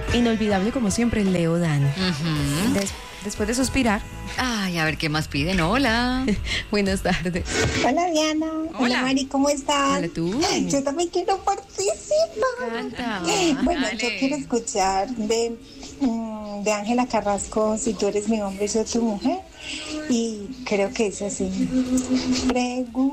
Inolvidable como siempre, Leo Dan. Ujú. Después de suspirar. Ay, a ver qué más piden. Hola. Buenas tardes. Hola Diana, hola Mari, ¿cómo estás? Hola tú. Yo también quiero participar. Canta. Bueno, Dale. yo quiero escuchar de Ángela Carrasco, Si tú eres mi hombre, soy tu mujer. Y creo que es así.